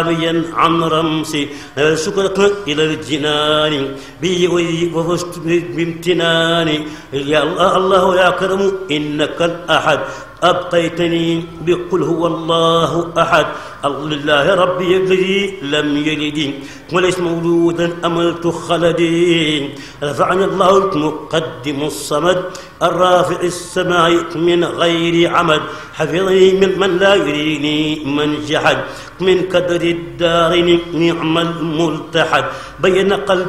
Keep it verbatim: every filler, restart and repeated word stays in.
عن رمسي شكرك إلى الجنان بي وفزت بامتناني يا الله الله يا كرم إنك الأحد أبقيتني بقل هو الله أحد لله ربي الذي لم يلد وليس مولودا أملت خلدي رفعني الله المقدم الصمد الرافع السماء من غير عمد حفظني من من لا يريني من جحد من كدر الدار نعم الملتحد بين قلبي